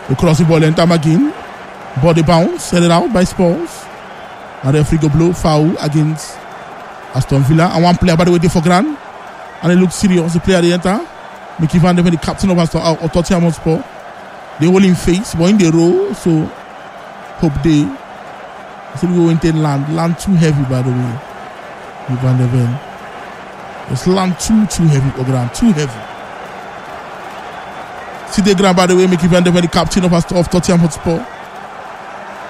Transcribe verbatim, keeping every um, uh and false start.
The crossing ball enter again. Body bounce, set it out by Spurs. And the referee go blow foul against Aston Villa. And one player by the way for Grant. And it looks serious. The player they enter. Mickey Van de Ven, the captain of Aston uh, of Tottenham Hotspur. They hold him face, but in the row, so hope they still go into land. Land too heavy by the way. Mickey Van de Ven. It's land too too heavy for Grant. Too heavy. See the Grant by the way, Mickey Van de Ven, the captain of, of Tottenham Hotspur.